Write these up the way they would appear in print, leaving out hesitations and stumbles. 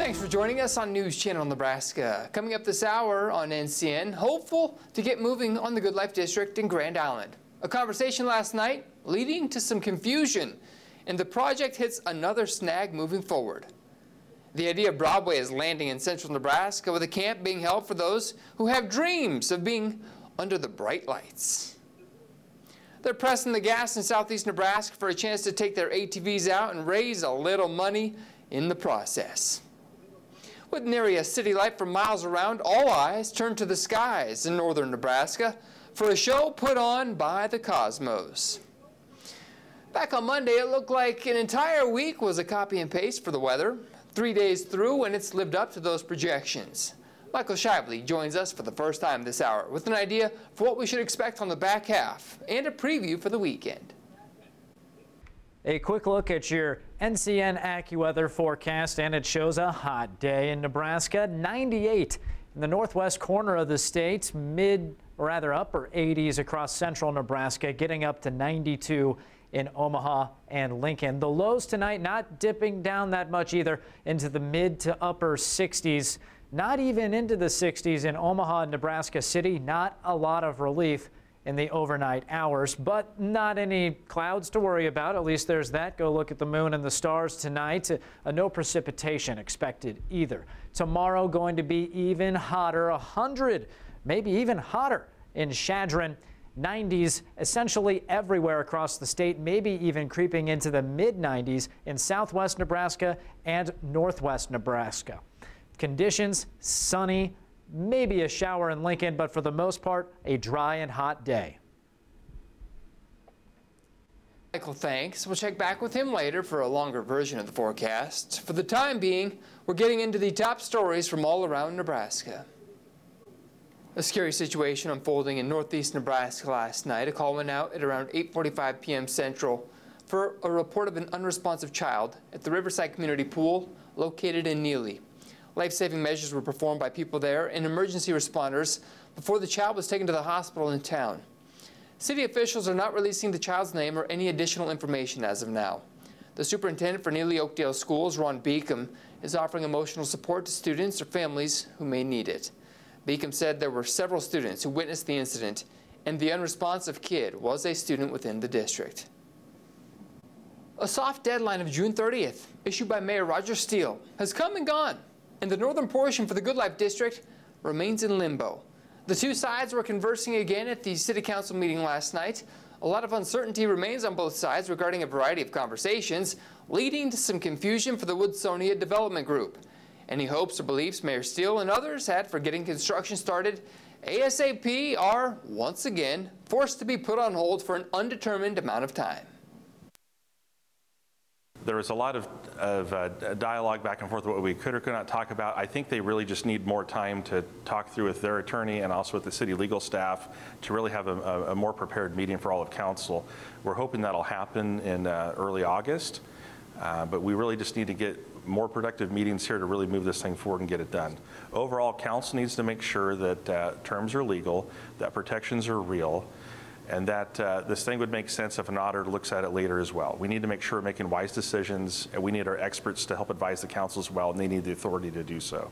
Thanks for joining us on News Channel Nebraska. Coming up this hour on NCN, hopeful to get moving on the Good Life District in Grand Island. A conversation last night leading to some confusion, and the project hits another snag moving forward. The idea of Broadway is landing in central Nebraska with a camp being held for those who have dreams of being under the bright lights. They're pressing the gas in southeast Nebraska for a chance to take their ATVs out and raise a little money in the process. With nary a city light for miles around, all eyes turn to the skies in northern Nebraska for a show put on by the Cosmos. Back on Monday, it looked like an entire week was a copy and paste for the weather. 3 days through, and it's lived up to those projections. Michael Shively joins us for the first time this hour with an idea for what we should expect on the back half and a preview for the weekend. A quick look at your NCN AccuWeather forecast, and it shows a hot day in Nebraska. 98 in the northwest corner of the state, upper 80s across central Nebraska, getting up to 92 in Omaha and Lincoln. The lows tonight not dipping down that much either into the mid to upper 60s, not even into the 60s in Omaha and Nebraska City. Not a lot of relief in the overnight hours, but not any clouds to worry about. At least there's that. Go look at the moon and the stars tonight. No precipitation expected either. Tomorrow going to be even hotter, 100, maybe even hotter in Chadron. 90s essentially everywhere across the state, maybe even creeping into the mid-90s in southwest Nebraska and northwest Nebraska. Conditions sunny, maybe a shower in Lincoln, but for the most part, a dry and hot day. Michael, thanks. We'll check back with him later for a longer version of the forecast. For the time being, we're getting into the top stories from all around Nebraska. A scary situation unfolding in northeast Nebraska last night. A call went out at around 8:45 p.m. Central for a report of an unresponsive child at the Riverside Community Pool located in Neely. Life-saving measures were performed by people there and emergency responders before the child was taken to the hospital in town. City officials are not releasing the child's name or any additional information as of now. The superintendent for Neely Oakdale Schools, Ron Beacom, is offering emotional support to students or families who may need it. Beacom said there were several students who witnessed the incident, and the unresponsive kid was a student within the district. A soft deadline of June 30th, issued by Mayor Roger Steele, has come and gone, and the northern portion for the Good Life District remains in limbo. The two sides were conversing again at the City Council meeting last night. A lot of uncertainty remains on both sides regarding a variety of conversations, leading to some confusion for the Woodsonia Development Group. Any hopes or beliefs Mayor Steele and others had for getting construction started ASAP are, once again, forced to be put on hold for an undetermined amount of time. There was a lot of dialogue back and forth what we could or could not talk about. I think they really just need more time to talk through with their attorney and also with the city legal staff to really have a more prepared meeting for all of council. We're hoping that'll happen in early August, but we really just need to get more productive meetings here to really move this thing forward and get it done. Overall, council needs to make sure that terms are legal, that protections are real, and that this thing would make sense if an auditor looks at it later as well. We need to make sure we're making wise decisions, and we need our experts to help advise the council as well, and they need the authority to do so.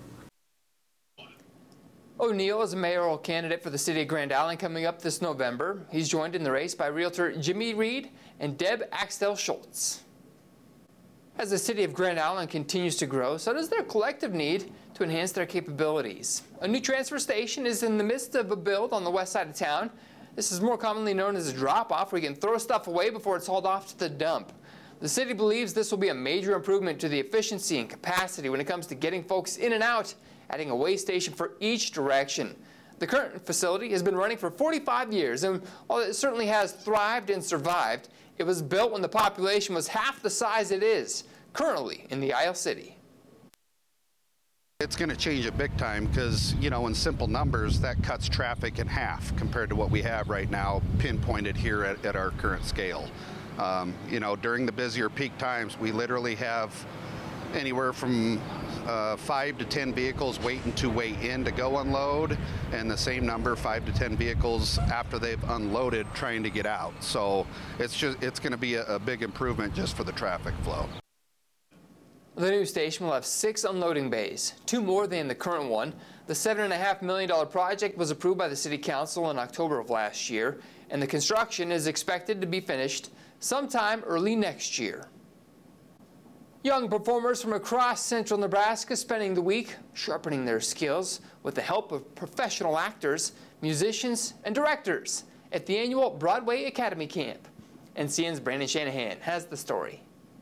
O'Neill is a mayoral candidate for the city of Grand Island coming up this November. He's joined in the race by Realtor Jimmy Reed and Deb Axtell Schultz. As the city of Grand Island continues to grow, so does their collective need to enhance their capabilities. A new transfer station is in the midst of a build on the west side of town. This is more commonly known as a drop-off, where you can throw stuff away before it's hauled off to the dump. The city believes this will be a major improvement to the efficiency and capacity when it comes to getting folks in and out, adding a weigh station for each direction. The current facility has been running for 45 years, and while it certainly has thrived and survived, it was built when the population was half the size it is currently in the Isle City. It's going to change it big time because, you know, in simple numbers, that cuts traffic in half compared to what we have right now pinpointed here at our current scale. You know, during the busier peak times, we literally have anywhere from 5 to 10 vehicles waiting to weigh in to go unload, and the same number, 5 to 10 vehicles after they've unloaded trying to get out. So it's going to be a big improvement just for the traffic flow. The new station will have 6 unloading bays, 2 more than the current one. The $7.5 million project was approved by the City Council in October of last year, and the construction is expected to be finished sometime early next year. Young performers from across central Nebraska spending the week sharpening their skills with the help of professional actors, musicians, and directors at the annual Broadway Academy Camp. NCN's Brandon Shanahan has the story.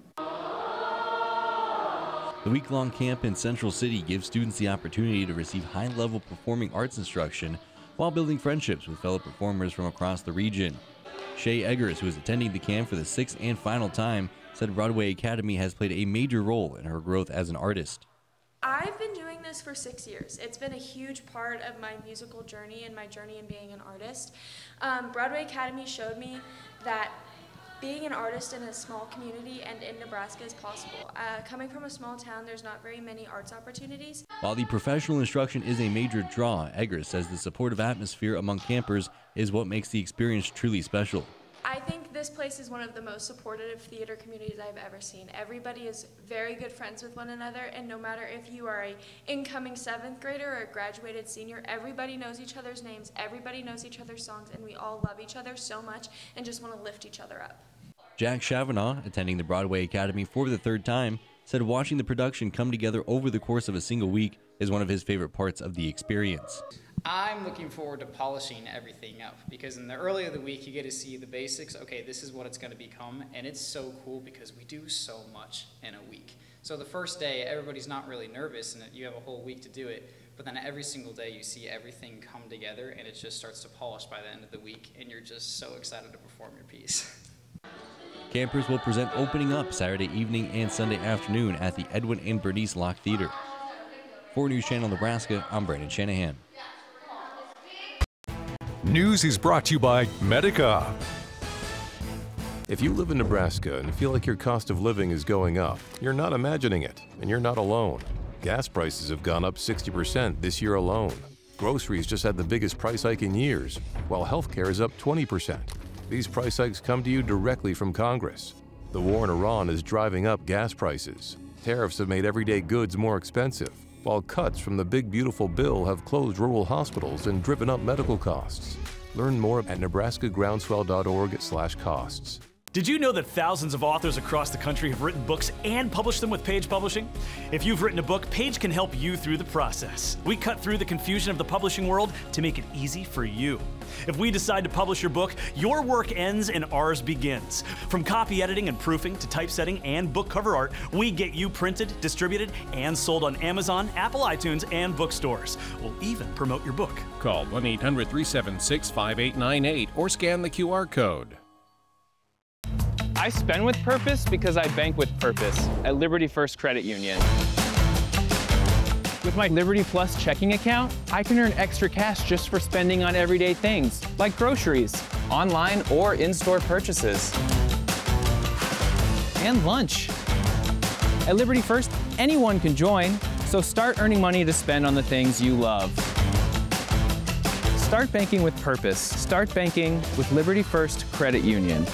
The week-long camp in Central City gives students the opportunity to receive high-level performing arts instruction while building friendships with fellow performers from across the region. Shay Eggers, who is attending the camp for the 6th and final time, said Broadway Academy has played a major role in her growth as an artist. I've been doing this for 6 years. It's been a huge part of my musical journey and my journey in being an artist. Broadway Academy showed me that being an artist in a small community and in Nebraska is possible. Coming from a small town, there's not very many arts opportunities. While the professional instruction is a major draw, Eggers says the supportive atmosphere among campers is what makes the experience truly special. I think this place is one of the most supportive theater communities I've ever seen. Everybody is very good friends with one another, and no matter if you are an incoming 7th grader or a graduated senior, everybody knows each other's names, everybody knows each other's songs, and we all love each other so much and just want to lift each other up. Jack Chavanaugh, attending the Broadway Academy for the 3rd time, said watching the production come together over the course of a single week is one of his favorite parts of the experience. I'm looking forward to polishing everything up because in the early of the week you get to see the basics. Okay, this is what it's going to become, and it's so cool because we do so much in a week. So the first day everybody's not really nervous and you have a whole week to do it, but then every single day you see everything come together and it just starts to polish by the end of the week and you're just so excited to perform your piece. Campers will present opening up Saturday evening and Sunday afternoon at the Edwin and Bernice Locke Theater. For News Channel Nebraska, I'm Brandon Shanahan. News is brought to you by Medica. If you live in Nebraska and feel like your cost of living is going up, you're not imagining it, and you're not alone. Gas prices have gone up 60% this year alone. Groceries just had the biggest price hike in years, while healthcare is up 20%. These price hikes come to you directly from Congress. The war in Iran is driving up gas prices. Tariffs have made everyday goods more expensive, while cuts from the Big Beautiful Bill have closed rural hospitals and driven up medical costs. Learn more at nebraskagroundswell.org/costs. Did you know that thousands of authors across the country have written books and published them with Page Publishing? If you've written a book, Page can help you through the process. We cut through the confusion of the publishing world to make it easy for you. If we decide to publish your book, your work ends and ours begins. From copy editing and proofing to typesetting and book cover art, we get you printed, distributed, and sold on Amazon, Apple iTunes, and bookstores. We'll even promote your book. Call 1-800-376-5898 or scan the QR code. I spend with purpose because I bank with purpose at Liberty First Credit Union. With my Liberty Plus checking account, I can earn extra cash just for spending on everyday things, like groceries, online or in-store purchases, and lunch. At Liberty First, anyone can join, so start earning money to spend on the things you love. Start banking with purpose. Start banking with Liberty First Credit Union.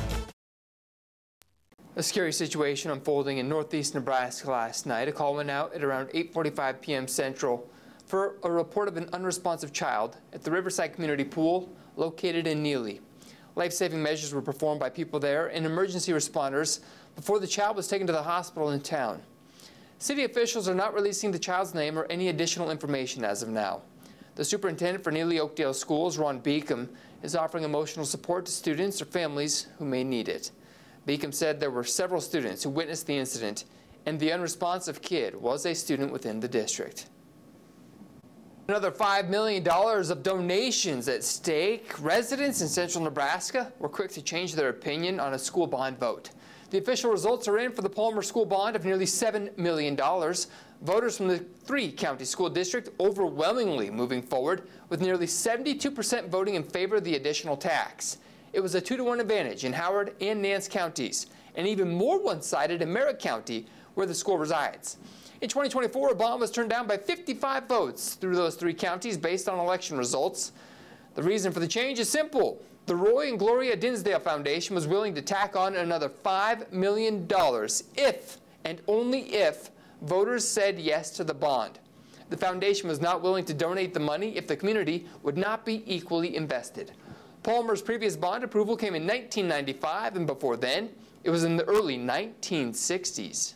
A scary situation unfolding in northeast Nebraska last night. A call went out at around 8:45 p.m. Central for a report of an unresponsive child at the Riverside Community Pool located in Neely. Life-saving measures were performed by people there and emergency responders before the child was taken to the hospital in town. City officials are not releasing the child's name or any additional information as of now. The superintendent for Neely Oakdale Schools, Ron Beacom, is offering emotional support to students or families who may need it. Beacom said there were several students who witnessed the incident, and the unresponsive kid was a student within the district. Another $5 million of donations at stake. Residents in central Nebraska were quick to change their opinion on a school bond vote. The official results are in for the Palmer School Bond of nearly $7 million. Voters from the 3-county school district overwhelmingly moving forward, with nearly 72% voting in favor of the additional tax. It was a 2-to-1 advantage in Howard and Nance counties, and even more one-sided in Merritt County, where the school resides. In 2024, a bond was turned down by 55 votes through those 3 counties based on election results. The reason for the change is simple. The Roy and Gloria Dinsdale Foundation was willing to tack on another $5 million if and only if voters said yes to the bond. The foundation was not willing to donate the money if the community would not be equally invested. Palmer's previous bond approval came in 1995, and before then, it was in the early 1960s.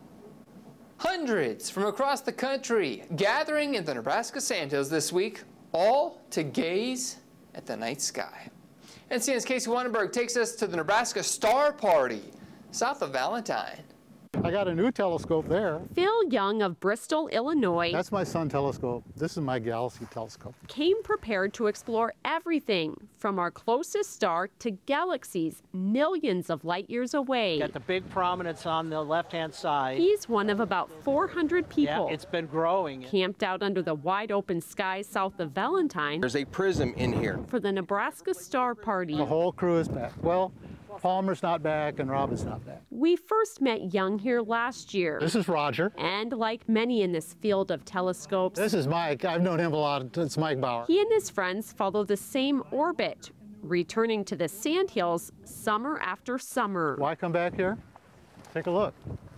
Hundreds from across the country gathering in the Nebraska Sandhills this week, all to gaze at the night sky. NCN's Casey Wannenberg takes us to the Nebraska Star Party, south of Valentine. I got a new telescope there. Phil Young of Bristol, Illinois. That's my sun telescope. This is my Galaxy telescope. Came prepared to explore everything from our closest star to galaxies millions of light years away. Got the big prominence on the left-hand side. He's one of about 400 people. Yeah, it's been growing. Camped out under the wide open skies south of Valentine. There's a prism in here. For the Nebraska Star Party. The whole crew is back. Well, Palmer's not back and Robin's not back. We first met Young here last year. This is Roger. And like many in this field of telescopes. This is Mike. I've known him a lot. It's Mike Bauer. He and his friends follow the same orbit, returning to the Sandhills summer after summer. Why come back here? Take a look.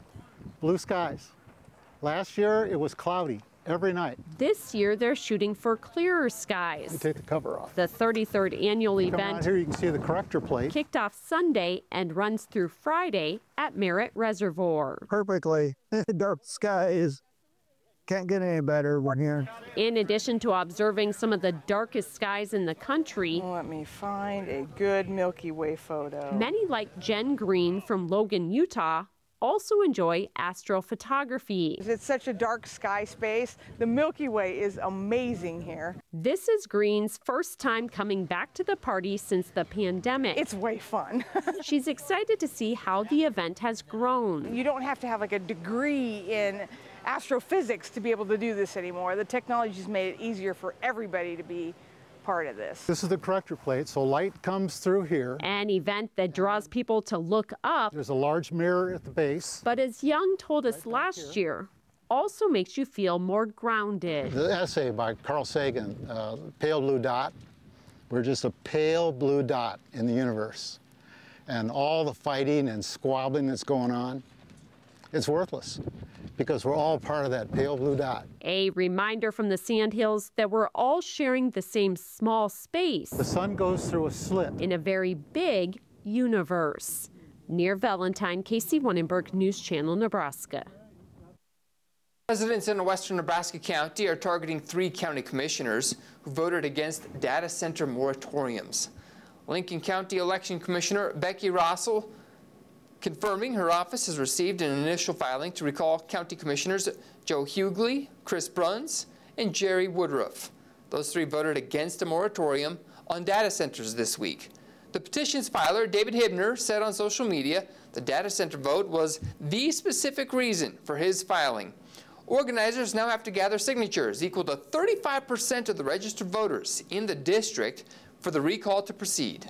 Blue skies. Last year it was cloudy every night. This year they're shooting for clearer skies. You take the cover off. The 33rd annual Come event on here, you can see the corrector plate. Kicked off Sunday and runs through Friday at Merritt Reservoir. Perfectly dark skies. Can't get any better one here. In addition to observing some of the darkest skies in the country, let me find a good Milky Way photo. Many like Jen Green from Logan, Utah, also enjoy astrophotography. It's such a dark sky space. The Milky Way is amazing here. This is Green's first time coming back to the party since the pandemic. It's way fun. She's excited to see how the event has grown. You don't have to have like a degree in astrophysics to be able to do this anymore. The technology's made it easier for everybody to be part of this. This is the corrector plate, so light comes through here. An event that draws people to look up. There's a large mirror at the base. But as Young told us last year, also makes you feel more grounded. The essay by Carl Sagan, Pale Blue Dot. We're just a pale blue dot in the universe. And all the fighting and squabbling that's going on, it's worthless because we're all part of that pale blue dot. A reminder from the Sandhills that we're all sharing the same small space. The sun goes through a slit. In a very big universe. Near Valentine, Casey Wannenberg, News Channel, Nebraska. Residents in western Nebraska County are targeting 3 county commissioners who voted against data center moratoriums. Lincoln County Election Commissioner Becky Rossell confirming her office has received an initial filing to recall county commissioners Joe Hughley, Chris Bruns, and Jerry Woodruff. Those 3 voted against a moratorium on data centers this week. The petition's filer, David Hibner, said on social media the data center vote was the specific reason for his filing. Organizers now have to gather signatures equal to 35% of the registered voters in the district for the recall to proceed.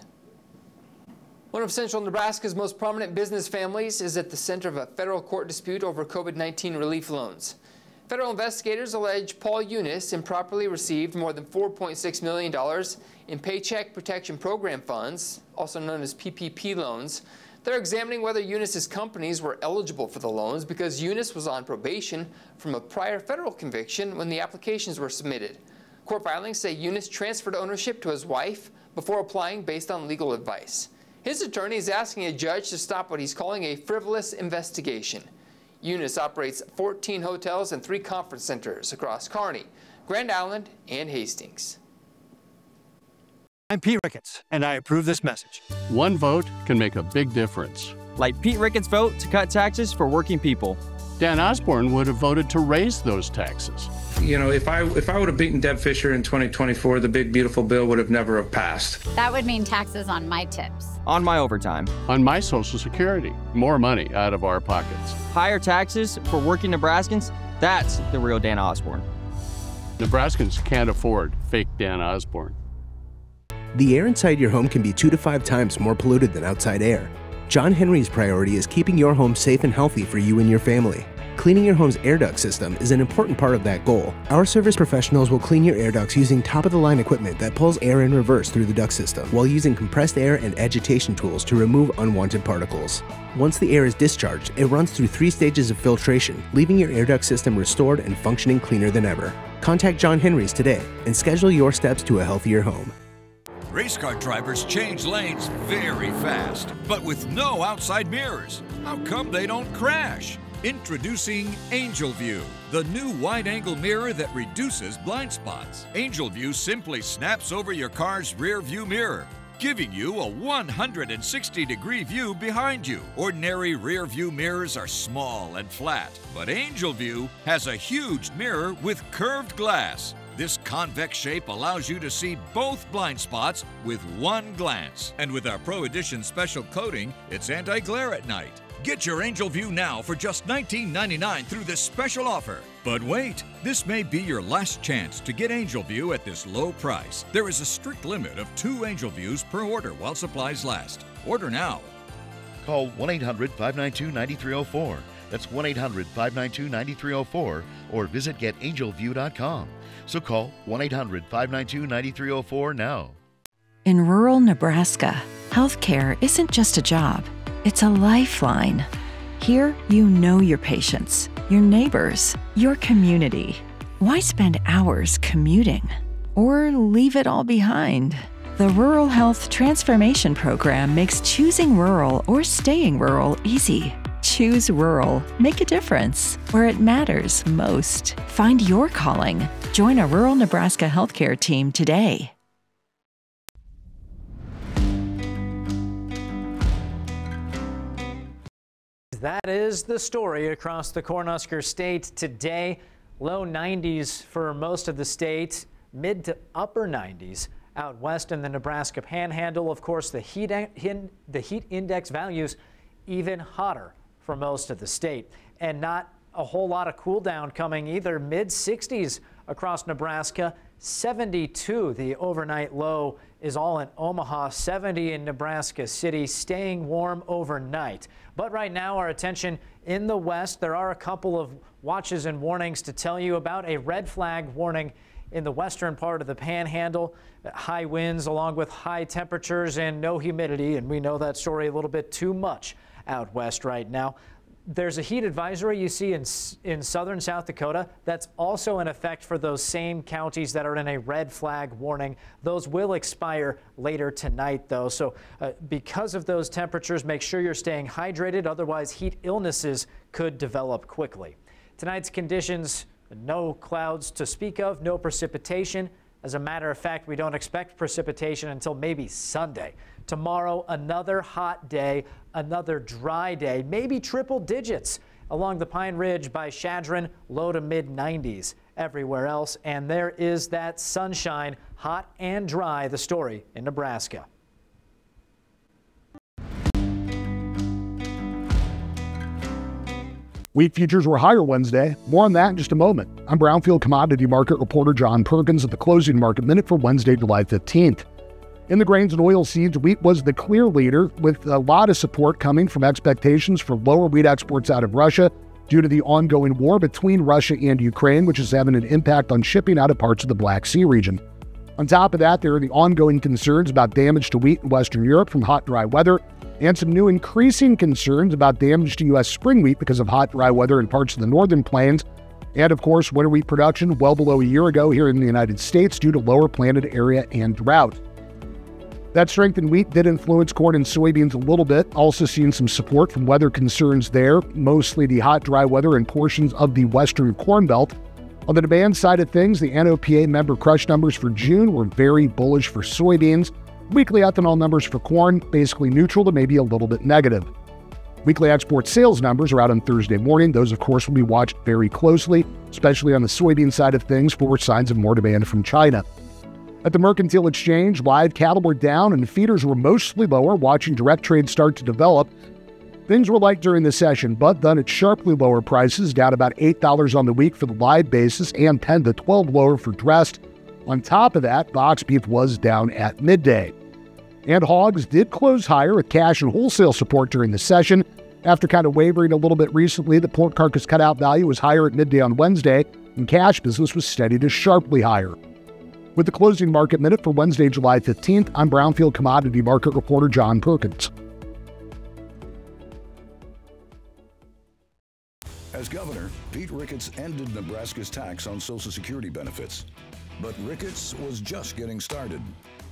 One of central Nebraska's most prominent business families is at the center of a federal court dispute over COVID-19 relief loans. Federal investigators allege Paul Eunice improperly received more than $4.6 million in Paycheck Protection Program funds, also known as PPP loans. They're examining whether Eunice's companies were eligible for the loans because Eunice was on probation from a prior federal conviction when the applications were submitted. Court filings say Eunice transferred ownership to his wife before applying based on legal advice. His attorney is asking a judge to stop what he's calling a frivolous investigation. Eunice operates 14 hotels and 3 conference centers across Kearney, Grand Island, and Hastings. I'm Pete Ricketts, and I approve this message. One vote can make a big difference. Like Pete Ricketts' vote to cut taxes for working people. Dan Osborne would have voted to raise those taxes. You know, if I would have beaten Deb Fischer in 2024, the big beautiful bill would have never have passed. That would mean taxes on my tips. On my overtime. On my Social Security. More money out of our pockets. Higher taxes for working Nebraskans. That's the real Dan Osborne. Nebraskans can't afford fake Dan Osborne. The air inside your home can be 2 to 5 times more polluted than outside air. John Henry's priority is keeping your home safe and healthy for you and your family. Cleaning your home's air duct system is an important part of that goal. Our service professionals will clean your air ducts using top-of-the-line equipment that pulls air in reverse through the duct system, while using compressed air and agitation tools to remove unwanted particles. Once the air is discharged, it runs through 3 stages of filtration, leaving your air duct system restored and functioning cleaner than ever. Contact John Henry's today and schedule your steps to a healthier home. Race car drivers change lanes very fast, but with no outside mirrors. How come they don't crash? Introducing Angel View, the new wide-angle mirror that reduces blind spots. Angel View simply snaps over your car's rear view mirror, giving you a 160-degree view behind you. Ordinary rear view mirrors are small and flat, but Angel View has a huge mirror with curved glass. This convex shape allows you to see both blind spots with one glance. And with our Pro Edition special coating, it's anti-glare at night. Get your Angel View now for just $19.99 through this special offer. But wait, this may be your last chance to get Angel View at this low price. There is a strict limit of 2 Angel Views per order while supplies last. Order now. Call 1-800-592-9304. That's 1-800-592-9304 or visit getangelview.com. So call 1-800-592-9304 now. In rural Nebraska, healthcare isn't just a job, it's a lifeline. Here, you know your patients, your neighbors, your community. Why spend hours commuting? Or leave it all behind? The Rural Health Transformation Program makes choosing rural or staying rural easy. Choose rural. Make a difference where it matters most. Find your calling. Join a rural Nebraska healthcare team today. That is the story across the Cornhusker State today. Low 90s for most of the state, mid to upper 90s out west in the Nebraska Panhandle. Of course, the heat index values even hotter for most of the state, and not a whole lot of cool down coming either. Mid 60s across Nebraska, 72 the overnight low is all in Omaha, 70 in Nebraska City, staying warm overnight. But right now our attention in the west, there are a couple of watches and warnings to tell you about. A red flag warning in the western part of the Panhandle, high winds along with high temperatures and no humidity, and we know that story a little bit too much out west right now. There's a heat advisory you see in southern South Dakota that's also in effect for those same counties that are in a red flag warning. Those will expire later tonight, though. So because of those temperatures, make sure you're staying hydrated. Otherwise, heat illnesses could develop quickly. Tonight's conditions, no clouds to speak of, no precipitation. As a matter of fact, we don't expect precipitation until maybe Sunday. Tomorrow, another hot day, another dry day, maybe triple digits along the Pine Ridge by Chadron, low to mid 90s everywhere else. And there is that sunshine, hot and dry, the story in Nebraska. Wheat futures were higher Wednesday. More on that in just a moment. I'm Brownfield commodity market reporter John Perkins at the Closing Market Minute for Wednesday, July 15th. In the grains and oilseeds, wheat was the clear leader, with a lot of support coming from expectations for lower wheat exports out of Russia due to the ongoing war between Russia and Ukraine, which is having an impact on shipping out of parts of the Black Sea region. On top of that, there are the ongoing concerns about damage to wheat in Western Europe from hot, dry weather, and some new increasing concerns about damage to U.S. spring wheat because of hot, dry weather in parts of the northern plains, and of course, winter wheat production well below a year ago here in the United States due to lower planted area and drought. That strength in wheat did influence corn and soybeans a little bit, also seeing some support from weather concerns there, mostly the hot, dry weather in portions of the western corn belt. On the demand side of things, the NOPA member crush numbers for June were very bullish for soybeans. Weekly ethanol numbers for corn, basically neutral to maybe a little bit negative. Weekly export sales numbers are out on Thursday morning. Those, of course, will be watched very closely, especially on the soybean side of things for signs of more demand from China. At the Mercantile Exchange, live cattle were down and feeders were mostly lower, watching direct trade start to develop. Things were light during the session, but done at sharply lower prices, down about $8 on the week for the live basis and 10 to 12 lower for dressed. On top of that, box beef was down at midday. And hogs did close higher with cash and wholesale support during the session, After kind of wavering a little bit recently, the pork carcass cutout value was higher at midday on Wednesday, and cash business was steady to sharply higher. With the closing market minute for Wednesday, July 15th, I'm Brownfield commodity market reporter John Perkins. As governor, Pete Ricketts ended Nebraska's tax on Social Security benefits. But Ricketts was just getting started.